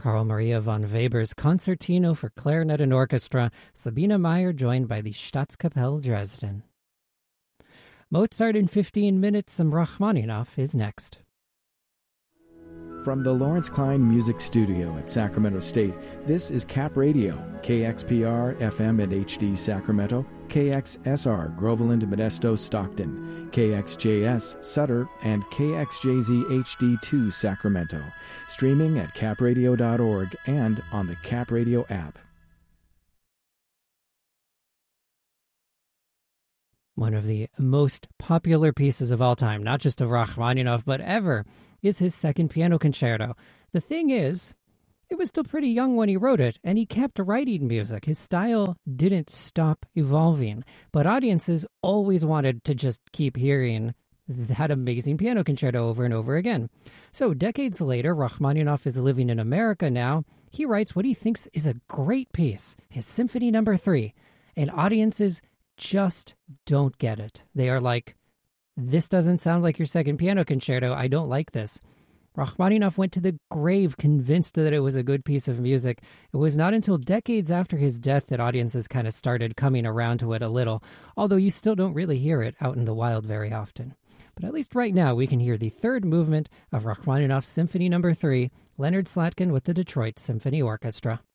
Carl Maria von Weber's Concertino for Clarinet and Orchestra, Sabine Meyer joined by the Staatskapelle Dresden. Mozart in 15 minutes, some Rachmaninoff is next. From the Lawrence Klein Music Studio at Sacramento State, this is Cap Radio, KXPR FM and HD Sacramento, KXSR Groveland, Modesto, Stockton, KXJS Sutter, and KXJZ HD2 Sacramento. Streaming at capradio.org and on the Cap Radio app. One of the most popular pieces of all time, not just of Rachmaninoff, but ever, is his second piano concerto. The thing is, he was still pretty young when he wrote it, and he kept writing music. His style didn't stop evolving, but audiences always wanted to just keep hearing that amazing piano concerto over and over again. So decades later, Rachmaninoff is living in America now. He writes what he thinks is a great piece, his Symphony No. 3, and audiences just don't get it. They are like, this doesn't sound like your second piano concerto. I don't like this. Rachmaninoff went to the grave convinced that it was a good piece of music. It was not until decades after his death that audiences kind of started coming around to it a little, although you still don't really hear it out in the wild very often. But at least right now we can hear the third movement of Rachmaninoff's Symphony No. 3, Leonard Slatkin with the Detroit Symphony Orchestra.